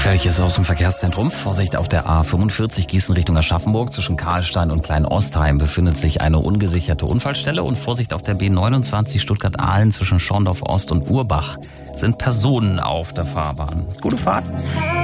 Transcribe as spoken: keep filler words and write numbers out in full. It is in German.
Gefährlich ist aus dem Verkehrszentrum. Vorsicht auf der A fünfundvierzig Gießen Richtung Aschaffenburg. Zwischen Karlstein und Kleinostheim befindet sich eine ungesicherte Unfallstelle. Und Vorsicht auf der B neunundzwanzig Stuttgart-Ahlen zwischen Schorndorf Ost und Urbach sind Personen auf der Fahrbahn. Gute Fahrt.